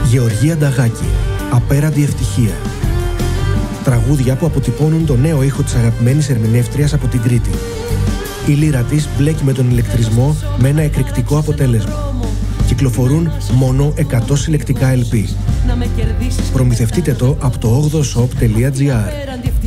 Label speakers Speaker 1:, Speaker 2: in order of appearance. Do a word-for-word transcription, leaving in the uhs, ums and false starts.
Speaker 1: Γεωργία Νταγάκη, Απέραντη ευτυχία. Τραγούδια που αποτυπώνουν το νέο ήχο της αγαπημένης ερμηνεύτριας από την Κρήτη. Η λύρα της μπλέκει με τον ηλεκτρισμό με ένα εκρηκτικό αποτέλεσμα. Κυκλοφορούν μόνο εκατό συλλεκτικά ελ πι. Προμηθευτείτε το από το όγδοο σοπ τελεία τζι άρ.